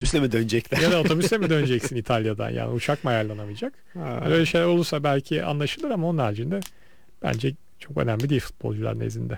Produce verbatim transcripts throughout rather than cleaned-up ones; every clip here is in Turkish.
otobüsle mi dönecekler? Ya da otobüsle mi döneceksin İtalya'dan, yani uçak mı ayarlanamayacak? Yani öyle şeyler olursa belki anlaşılır ama onun haricinde bence çok önemli değil futbolcular nezdinde.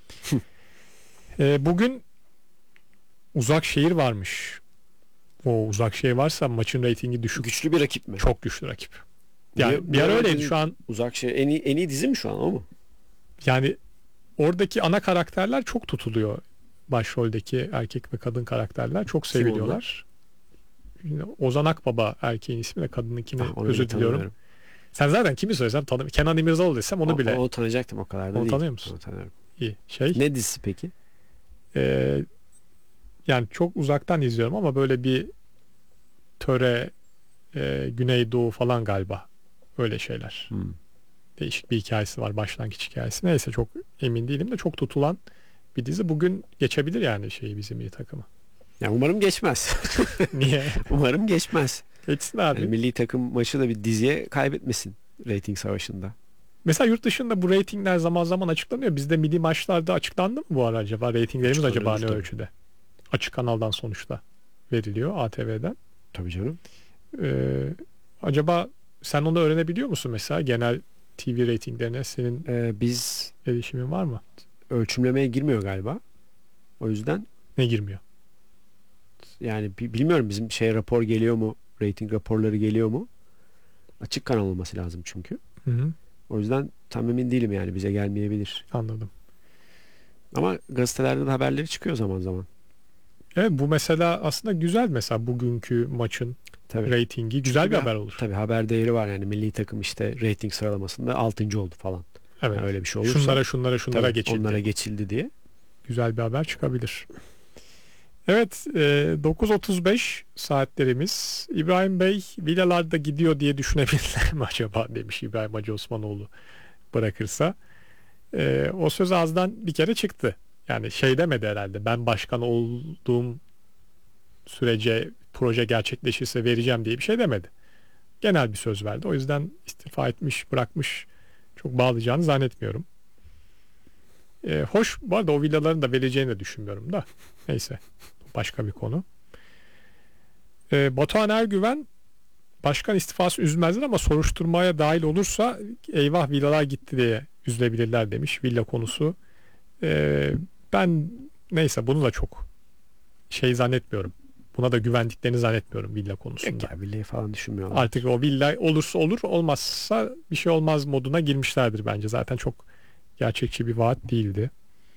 e, bugün Uzakşehir varmış. O Uzakşehir varsa maçın reytingi düşük. Güçlü bir rakip mi? Çok güçlü rakip. Yani bir, bir ara öyleydi, bir, şu an. Uzakşehir en iyi, en iyi dizi mi şu an, o mu? Yani oradaki ana karakterler çok tutuluyor. Başroldeki erkek ve kadın karakterler çok seviliyorlar. Şimdi Ozan Akbaba erkeğin ismi de, kadınınkini Ah, özür diliyorum. Sen zaten kimi söylesem tanım. Kenan İmirzalıoğlu desem onu o, bile. Onu tanıyacaktım, o kadar da Onu değil. tanıyor musun? Onu tanıyorum. İyi. Şey. Ne dizisi peki? E, yani çok uzaktan izliyorum ama böyle bir töre, e, Güneydoğu falan galiba. Öyle şeyler. Hmm. Değişik bir hikayesi var, başlangıç hikayesi. Neyse, çok emin değilim de çok tutulan bir dizi. Bugün geçebilir yani şeyi, bizim iyi takımı. Ya umarım geçmez. Niye? Umarım geçmez. Geçsin abi. Yani milli takım maçı da bir diziye kaybetmesin reyting savaşında. Mesela yurt dışında bu reytingler zaman zaman açıklanıyor. Bizde milli maçlarda açıklandı mı bu ara acaba? Reytinglerimiz acaba ne ölçüde? Açık kanaldan sonuçta veriliyor, A T V'den. Tabii canım. Ee, acaba sen onu öğrenebiliyor musun mesela? Genel T V reytinglerine senin Ee, biz erişimin var mı? ölçümlemeye girmiyor galiba. O yüzden Ne girmiyor? yani bilmiyorum, bizim şey rapor geliyor mu? Rating raporları geliyor mu? Açık kanal olması lazım çünkü. Hı hı. O yüzden tam emin değilim, yani bize gelmeyebilir. Anladım. Ama gazetelerde de haberleri çıkıyor zaman zaman. Evet, bu mesela aslında güzel, mesela bugünkü maçın Tabii. reytingi güzel bir haber olur. Tabii haber değeri var, yani milli takım işte reyting sıralamasında altıncı oldu falan. Evet. Yani öyle bir şey olursa. Şunlara şunlara şunlara tabii, geçildi. onlara geçildi diye. Güzel bir haber çıkabilir. Evet, e, dokuz otuz beş saatlerimiz. İbrahim Bey villalarda gidiyor diye düşünebilirler mi acaba, demiş İbrahim Hacı Osmanoğlu bırakırsa. E, o söz ağızdan bir kere çıktı. Yani şey demedi herhalde, ben başkan olduğum sürece proje gerçekleşirse vereceğim diye bir şey demedi. Genel bir söz verdi. O yüzden istifa etmiş, bırakmış, çok bağlayacağını zannetmiyorum. E, hoş, bu arada o villaların da vereceğini de düşünmüyorum da. Neyse, başka bir konu. E, Batuhan Ergüven, başkan istifası üzmezler ama soruşturmaya dahil olursa eyvah villalar gitti diye üzülebilirler demiş. Villa konusu. E, ben neyse, bunu da çok şey zannetmiyorum. Buna da güvendiklerini zannetmiyorum villa konusunda. Yok ya, villayı falan düşünmüyorlar. Artık o villa olursa olur, olmazsa bir şey olmaz moduna girmişlerdir bence. Zaten çok gerçekçi bir vaat değildi.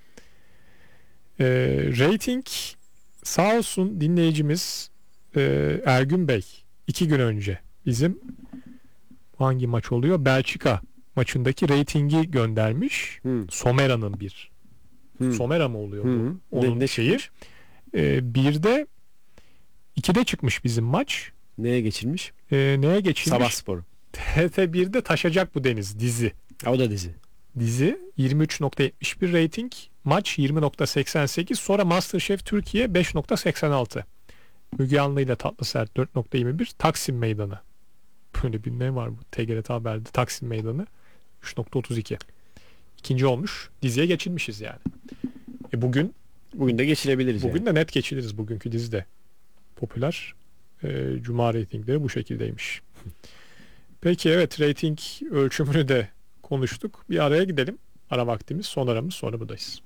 E, rating sağ olsun dinleyicimiz e, Ergün Bey iki gün önce bizim hangi maç oluyor? Belçika maçındaki reytingi göndermiş. Hmm. Somera'nın bir. Hmm. Somera mı oluyor Hmm. bu? Onun ne, ne şeyi. E, bir de ikide çıkmış bizim maç. Neye geçilmiş? E, neye geçilmiş? Sabah Sporu. T F birde Taşacak Bu Deniz dizi. Ha, o da dizi. Dizi yirmi üç nokta yetmiş bir rating, maç yirmi nokta seksen sekiz, sonra MasterChef Türkiye beş nokta seksen altı, Müge Anlı ile Tatlı Sert dört nokta yirmi bir, Taksim Meydanı, böyle bir ne var bu T G R T Haber'de, Taksim Meydanı üç nokta otuz iki. İkinci olmuş, diziye geçilmişiz yani. E bugün bugün de geçilebiliriz. Bugün yani. de net geçiliriz, bugünkü dizide popüler. E, Cuma reytingleri bu şekildeymiş. Peki, evet, reyting ölçümünü de konuştuk. Bir araya gidelim. Ara vaktimiz, son aramız, sonra buradayız.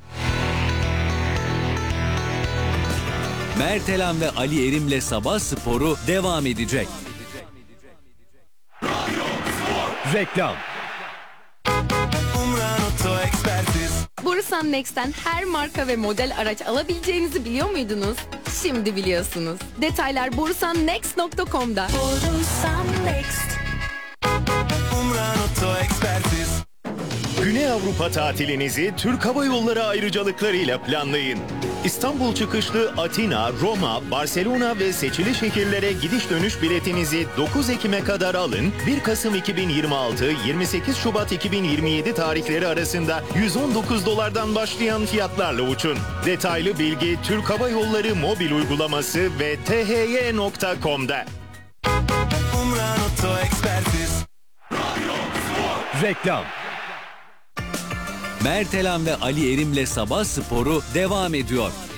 Mertelan ve Ali Erim'le Sabah Sporu devam edecek. Reklam. Borusan Next'ten her marka ve model araç alabileceğinizi biliyor muydunuz? Şimdi biliyorsunuz. Detaylar borusan next nokta com'da. Borusan Next. Güney Avrupa tatilinizi Türk Hava Yolları ayrıcalıklarıyla planlayın. İstanbul çıkışlı Atina, Roma, Barcelona ve seçili şehirlere gidiş dönüş biletinizi dokuz Ekim'e kadar alın. bir Kasım iki bin yirmi altı - yirmi sekiz Şubat iki bin yirmi yedi tarihleri arasında yüz on dokuz dolardan başlayan fiyatlarla uçun. Detaylı bilgi Türk Hava Yolları mobil uygulaması ve t h y nokta com'da. Reklam. Mertelan ve Ali Erim'le Sabah Sporu devam ediyor.